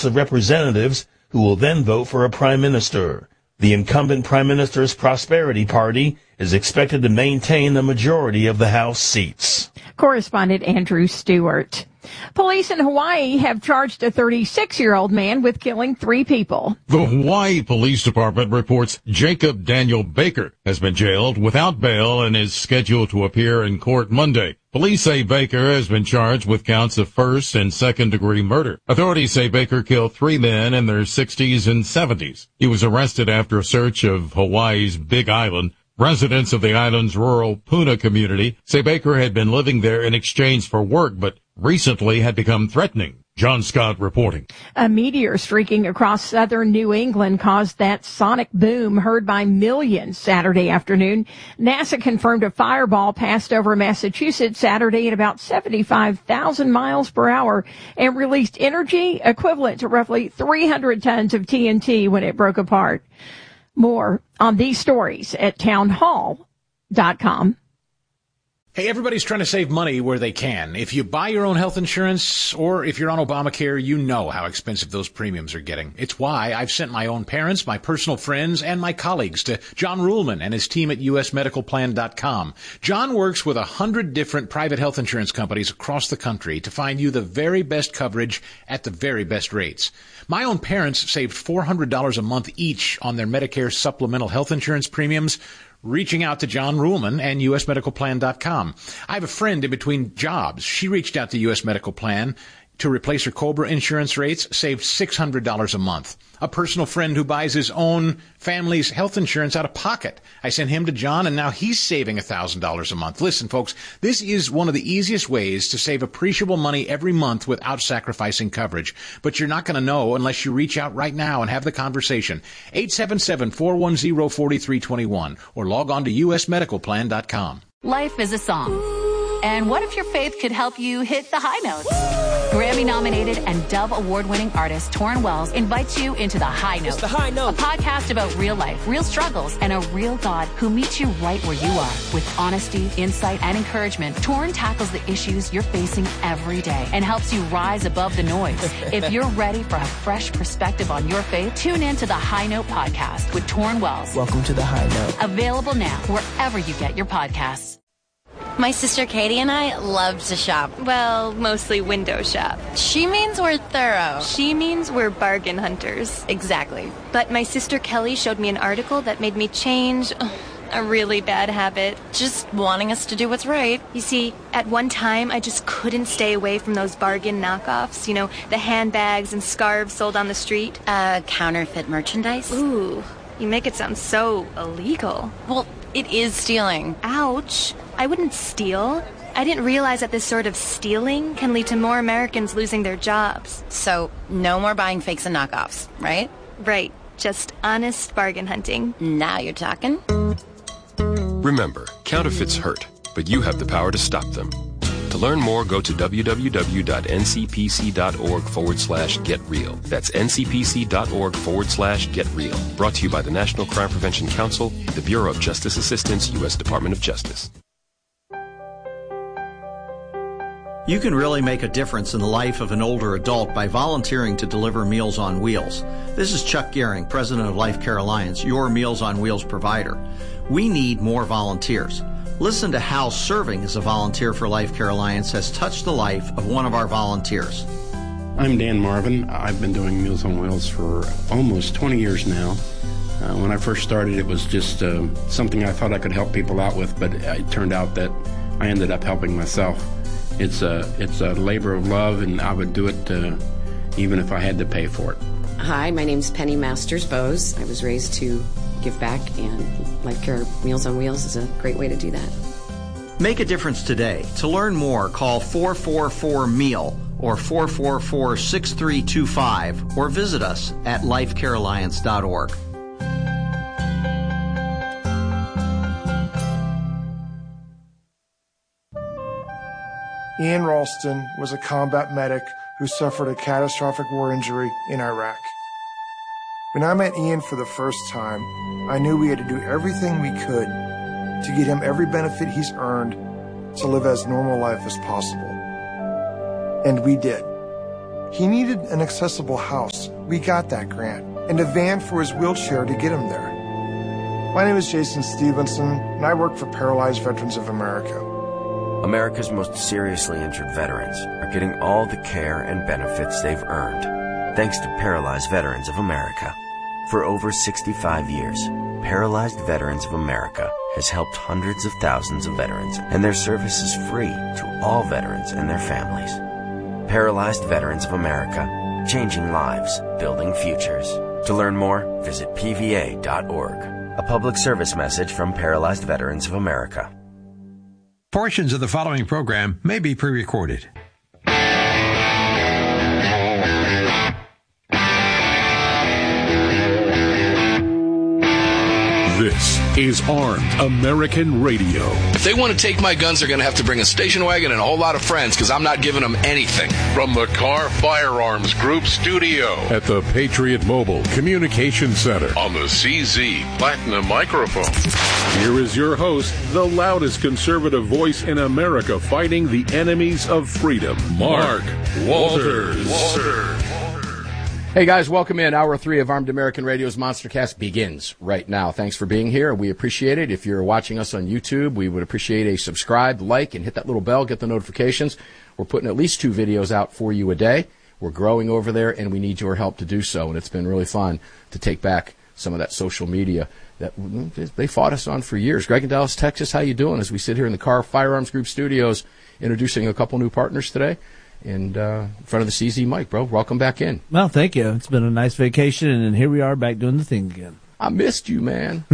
House of Representatives, who will then vote for a prime minister. The incumbent prime minister's Prosperity Party is expected to maintain the majority of the House seats. Correspondent Andrew Stewart. Police in Hawaii have charged a 36-year-old man with killing 3 people. The Hawaii Police Department reports Jacob Daniel Baker has been jailed without bail and is scheduled to appear in court Monday. Police say Baker has been charged with counts of first and second-degree murder. Authorities say Baker killed 3 men in their 60s and 70s. He was arrested after a search of Hawaii's Big Island. Residents of the island's rural Puna community say Baker had been living there in exchange for work, but recently had become threatening. John Scott reporting. A meteor streaking across southern New England caused that sonic boom heard by millions Saturday afternoon. NASA confirmed a fireball passed over Massachusetts Saturday at about 75,000 miles per hour and released energy equivalent to roughly 300 tons of TNT when it broke apart. More on these stories at townhall.com. Hey, everybody's trying to save money where they can. If you buy your own health insurance or if you're on Obamacare, you know how expensive those premiums are getting. It's why I've sent my own parents, my personal friends, and my colleagues to John Ruhlman and his team at usmedicalplan.com. John works with 100 different private health insurance companies across the country to find you the very best coverage at the very best rates. My own parents saved $400 a month each on their Medicare supplemental health insurance premiums, reaching out to John Ruhlman and usmedicalplan.com. I have a friend in between jobs. She reached out to US Medical Plan to replace her COBRA insurance rates, saved $600 a month. A personal friend who buys his own family's health insurance out of pocket. I sent him to John, and now he's saving $1,000 a month. Listen, folks, this is one of the easiest ways to save appreciable money every month without sacrificing coverage. But you're not going to know unless you reach out right now and have the conversation. 877-410-4321 or log on to usmedicalplan.com. Life is a song. And what if your faith could help you hit the high notes? Grammy-nominated and Dove Award-winning artist Torrin Wells invites you into The High Note. It's The High Note. A podcast about real life, real struggles, and a real God who meets you right where you are. With honesty, insight, and encouragement, Torrin tackles the issues you're facing every day and helps you rise above the noise. If you're ready for a fresh perspective on your faith, tune in to The High Note podcast with Torrin Wells. Welcome to The High Note. Available now wherever you get your podcasts. My sister Katie and I love to shop. Well, mostly window shop. She means we're thorough. She means we're bargain hunters. Exactly. But my sister Kelly showed me an article that made me change a really bad habit. Just wanting us to do what's right. You see, at one time, I just couldn't stay away from those bargain knockoffs. You know, the handbags and scarves sold on the street. Counterfeit merchandise? Ooh, you make it sound so illegal. Well, it is stealing. Ouch. I wouldn't steal. I didn't realize that this sort of stealing can lead to more Americans losing their jobs. So, no more buying fakes and knockoffs, right? Right. Just honest bargain hunting. Now you're talking. Remember, counterfeits hurt, but you have the power to stop them. To learn more, go to www.ncpc.org/getreal. That's ncpc.org/getreal. Brought to you by the National Crime Prevention Council, the Bureau of Justice Assistance, U.S. Department of Justice. You can really make a difference in the life of an older adult by volunteering to deliver Meals on Wheels. This is Chuck Gehring, president of Life Care Alliance, your Meals on Wheels provider. We need more volunteers. Listen to how serving as a volunteer for Life Care Alliance has touched the life of one of our volunteers. I'm Dan Marvin. I've been doing Meals on Wheels for almost 20 years now. When I first started, it was just something I thought I could help people out with, but it turned out that I ended up helping myself. It's a labor of love, and I would do it even if I had to pay for it. Hi, my name's Penny Masters Bose. I was raised to give back, and Life Care Meals on Wheels is a great way to do that. Make a difference today. To learn more, call 444-MEAL or 444-6325 or visit us at lifecarealliance.org. Ian Ralston was a combat medic who suffered a catastrophic war injury in Iraq. When I met Ian for the first time, I knew we had to do everything we could to get him every benefit he's earned to live as normal life as possible. And we did. He needed an accessible house. We got that grant, and a van for his wheelchair to get him there. My name is Jason Stevenson, and I work for Paralyzed Veterans of America. America's most seriously injured veterans are getting all the care and benefits they've earned, thanks to Paralyzed Veterans of America. For over 65 years, Paralyzed Veterans of America has helped hundreds of thousands of veterans, and their service is free to all veterans and their families. Paralyzed Veterans of America, changing lives, building futures. To learn more, visit pva.org. A public service message from Paralyzed Veterans of America. Portions of the following program may be pre-recorded. This is Armed American Radio. If they want to take my guns, they're going to have to bring a station wagon and a whole lot of friends, because I'm not giving them anything. From the Carr Firearms Group studio at the Patriot Mobile Communication Center on the CZ Platinum microphone. Here is your host, the loudest conservative voice in America fighting the enemies of freedom, Mark Walters. Hey guys, welcome in. Hour 3 of Armed American Radio's Monstercast begins right now. Thanks for being here. We appreciate it. If you're watching us on YouTube, we would appreciate a subscribe, like, and hit that little bell, get the notifications. We're putting at least 2 videos out for you a day. We're growing over there, and we need your help to do so. And it's been really fun to take back some of that social media that they fought us on for years. Greg in Dallas, Texas, how you doing? As we sit here in the Carr Firearms Group studios, introducing a couple new partners today. And in front of the CZ mic, bro. Welcome back in. Well, thank you. It's been a nice vacation, and here we are back doing the thing again. I missed you, man.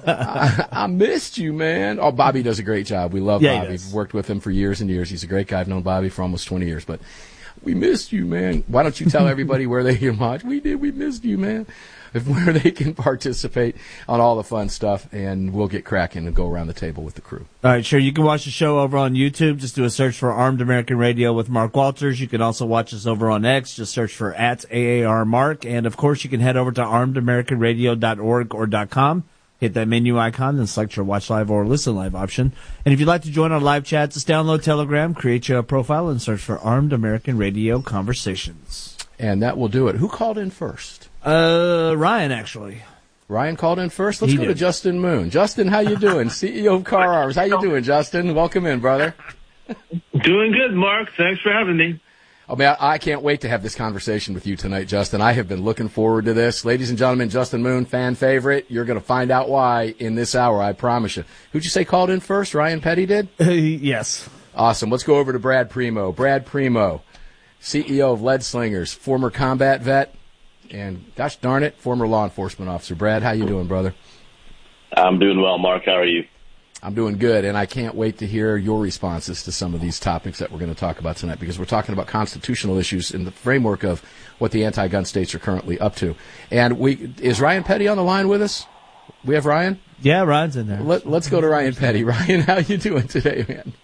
I missed you, man. Oh, Bobby does a great job. We love Bobby. We've worked with him for years and years. He's a great guy. I've known Bobby for almost 20 years. But we missed you, man. Why don't you tell everybody where they can watch? We did. We missed you, man. Where they can participate on all the fun stuff, and we'll get cracking and go around the table with the crew. All right, sure. You can watch the show over on YouTube. Just do a search for Armed American Radio with Mark Walters. You can also watch us over on X. Just search for @AARMark. And, of course, you can head over to armedamericanradio.org or .com. Hit that menu icon and select your watch live or listen live option. And if you'd like to join our live chat, just download Telegram, create your profile, and search for Armed American Radio Conversations. And that will do it. Who called in first? Ryan, actually. Ryan called in first. Let's go to Justin Moon. Justin, how you doing? CEO of Carr Arms. How you doing, Justin? Welcome in, brother. Doing good, Mark. Thanks for having me. Oh, man, I can't wait to have this conversation with you tonight, Justin. I have been looking forward to this. Ladies and gentlemen, Justin Moon, fan favorite. You're going to find out why in this hour, I promise you. Who'd you say called in first? Ryan Petty did? Yes. Awesome. Let's go over to Brad Primo. Brad Primo, CEO of Lead Slingers, former combat vet, and, gosh darn it, former law enforcement officer. Brad, how you doing, brother? I'm doing well, Mark. How are you? I'm doing good, and I can't wait to hear your responses to some of these topics that we're going to talk about tonight, because we're talking about constitutional issues in the framework of what the anti-gun states are currently up to. And is Ryan Petty on the line with us? We have Ryan? Yeah, Ryan's in there. Let's go to Ryan Petty. Ryan, how you doing today, man?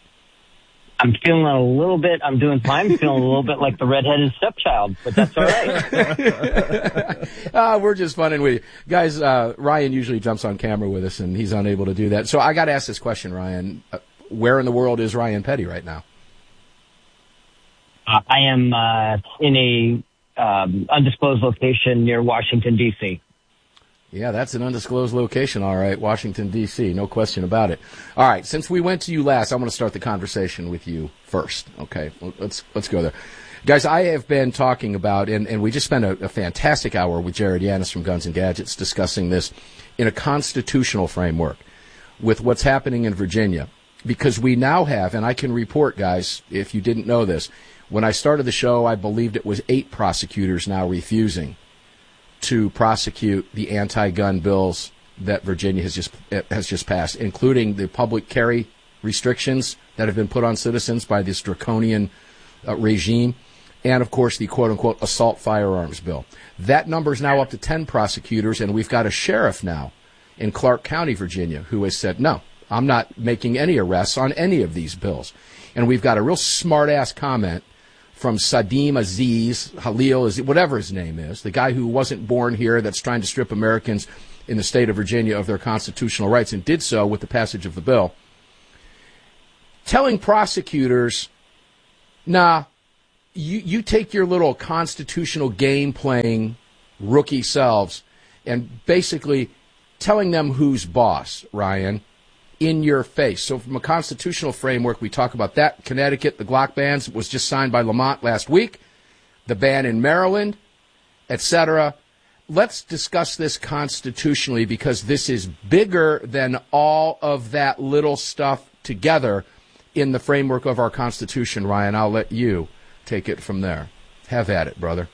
I'm feeling a little bit, I'm doing fine. I'm feeling a little bit like the redheaded stepchild, but that's all right. We're just funning with you. Guys, Ryan usually jumps on camera with us, and he's unable to do that. So I got to ask this question, Ryan. Where in the world is Ryan Petty right now? I am in a undisclosed location near Washington, D.C. Yeah, that's an undisclosed location, all right, Washington, D.C., no question about it. All right, since we went to you last, I want to start the conversation with you first, okay? Let's go there. Guys, I have been talking about, and we just spent a fantastic hour with Jared Yanis from Guns and Gadgets discussing this in a constitutional framework with what's happening in Virginia, because we now have, and I can report, guys, if you didn't know this, when I started the show, I believed it was 8 prosecutors now refusing to prosecute the anti-gun bills that Virginia has just passed, including the public carry restrictions that have been put on citizens by this draconian regime, and, of course, the quote-unquote assault firearms bill. That number is now up to 10 prosecutors, and we've got a sheriff now in Clark County, Virginia, who has said, no, I'm not making any arrests on any of these bills. And we've got a real smart-ass comment from Sadim Aziz, Halil, whatever his name is, the guy who wasn't born here, that's trying to strip Americans in the state of Virginia of their constitutional rights, and did so with the passage of the bill, telling prosecutors, nah, you take your little constitutional game playing rookie selves and basically telling them who's boss, Ryan, in your face. So from a constitutional framework, we talk about that. Connecticut, the Glock bans was just signed by Lamont last week. The ban in Maryland, etc. Let's discuss this constitutionally because this is bigger than all of that little stuff together in the framework of our Constitution. Ryan, I'll let you take it from there. Have at it, brother.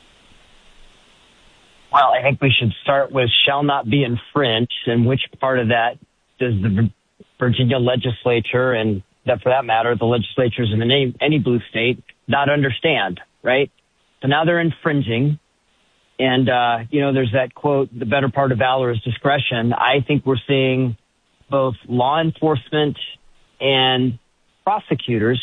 Well, I think we should start with shall not be infringed, and which part of that does the Virginia legislature, and that for that matter, the legislatures in any blue state, not understand, right? So now they're infringing, and, there's that quote, the better part of valor is discretion. I think we're seeing both law enforcement and prosecutors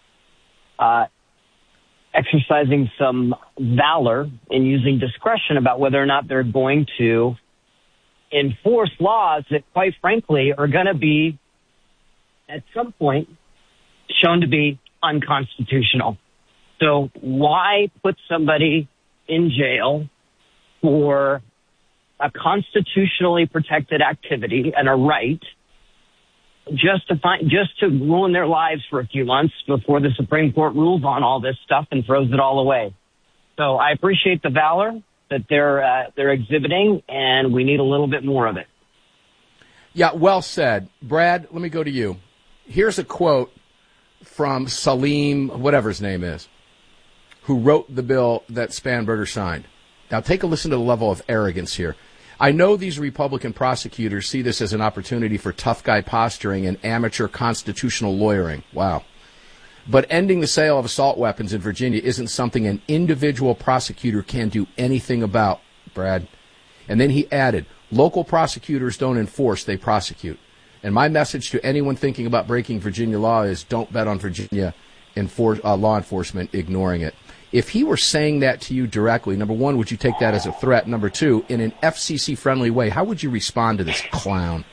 exercising some valor in using discretion about whether or not they're going to enforce laws that, quite frankly, are going to be, at some point, shown to be unconstitutional. So why put somebody in jail for a constitutionally protected activity and a right just to ruin their lives for a few months before the Supreme Court rules on all this stuff and throws it all away? So I appreciate the valor that they're exhibiting, and we need a little bit more of it. Yeah, well said. Brad, let me go to you. Here's a quote from Salim, whatever his name is, who wrote the bill that Spanberger signed. Now take a listen to the level of arrogance here. I know these Republican prosecutors see this as an opportunity for tough guy posturing and amateur constitutional lawyering. Wow. But ending the sale of assault weapons in Virginia isn't something an individual prosecutor can do anything about, Brad. And then he added, local prosecutors don't enforce, they prosecute. And my message to anyone thinking about breaking Virginia law is don't bet on Virginia law enforcement ignoring it. If he were saying that to you directly, number one, would you take that as a threat? Number two, in an FCC-friendly way, how would you respond to this clown?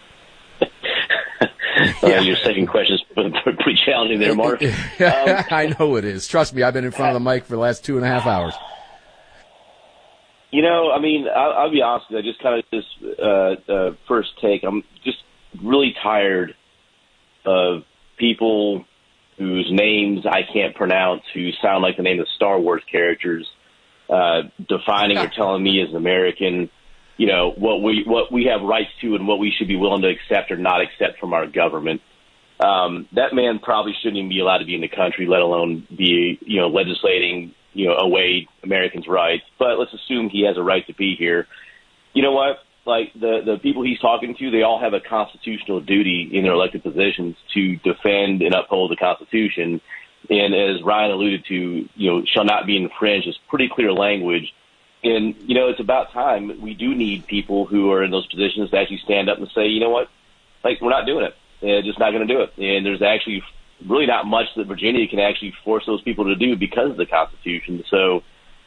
Your second question is pretty challenging there, Mark. I know it is. Trust me, I've been in front of the mic for the last 2.5 hours. I'll be honest with you. I just kind of just first take. I'm just really tired of people whose names I can't pronounce, who sound like the name of Star Wars characters, defining or telling me as an American, what we have rights to and what we should be willing to accept or not accept from our government. That man probably shouldn't even be allowed to be in the country, let alone be, legislating, away Americans' rights. But let's assume he has a right to be here. You know what? Like the people he's talking to, they all have a constitutional duty in their elected positions to defend and uphold the Constitution. And as Ryan alluded to, shall not be infringed is pretty clear language. And, it's about time. We do need people who are in those positions to actually stand up and say, you know what, like, we're not doing it. They're just not going to do it. And there's actually really not much that Virginia can actually force those people to do because of the Constitution. So,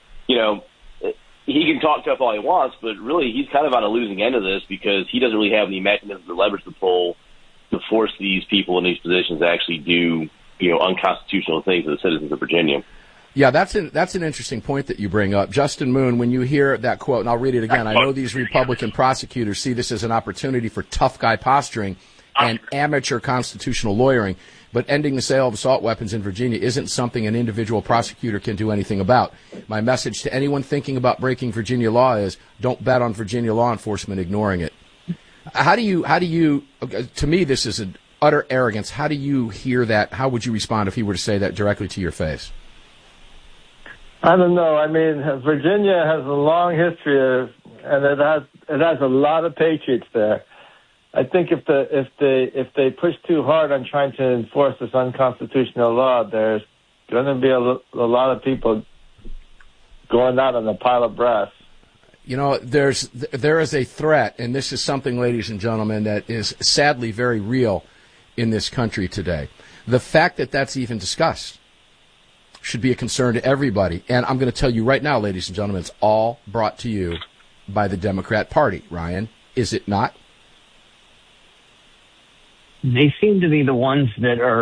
he can talk tough all he wants, but really he's kind of on a losing end of this because he doesn't really have any mechanisms or leverage to pull to force these people in these positions to actually do, unconstitutional things to the citizens of Virginia. Yeah, that's an interesting point that you bring up. Justin Moon, when you hear that quote, and I'll read it again, I know these Republican prosecutors see this as an opportunity for tough guy posturing and amateur constitutional lawyering, but ending the sale of assault weapons in Virginia isn't something an individual prosecutor can do anything about. My message to anyone thinking about breaking Virginia law is don't bet on Virginia law enforcement ignoring it. How do you, to me, this is an utter arrogance. How do you hear that? How would you respond if he were to say that directly to your face? I don't know. I mean, Virginia has a long history and it has a lot of patriots there. I think if they push too hard on trying to enforce this unconstitutional law, there's going to be a lot of people going out on a pile of brass. There is a threat, and this is something, ladies and gentlemen, that is sadly very real in this country today. The fact that that's even discussed should be a concern to everybody. And I'm going to tell you right now, ladies and gentlemen, it's all brought to you by the Democrat Party. Ryan, is it not? They seem to be the ones that are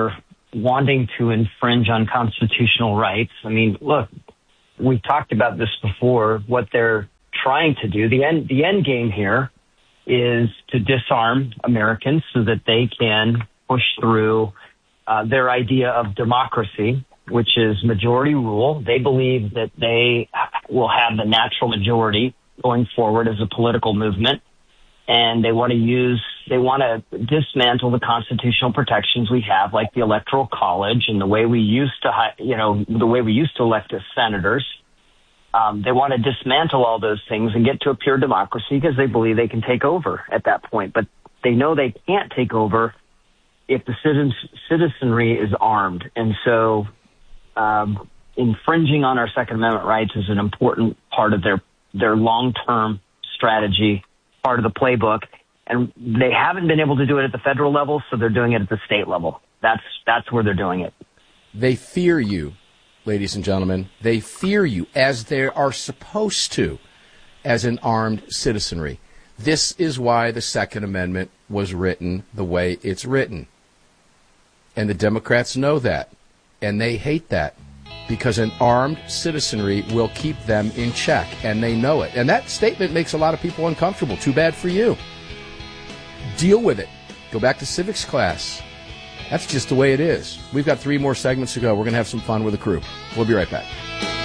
wanting to infringe on constitutional rights. I mean, look, we've talked about this before, what they're trying to do. The end game here is to disarm Americans so that they can push through their idea of democracy, which is majority rule. They believe that they will have the natural majority going forward as a political movement. And they want to dismantle the constitutional protections we have, like the Electoral College and the way we used to elect as senators. They want to dismantle all those things and get to a pure democracy because they believe they can take over at that point. But they know they can't take over if the citizenry is armed. And so infringing on our Second Amendment rights is an important part of their long-term strategy, part of the playbook. And they haven't been able to do it at the federal level, so they're doing it at the state level. That's where they're doing it. They fear you, ladies and gentlemen. They fear you, as they are supposed to, as an armed citizenry. This is why the Second Amendment was written the way it's written. And the Democrats know that, and they hate that, because an armed citizenry will keep them in check, and they know it. And that statement makes a lot of people uncomfortable. Too bad for you. Deal with it. Go back to civics class. That's just the way it is. We've got 3 more segments to go. We're going to have some fun with the crew. We'll be right back.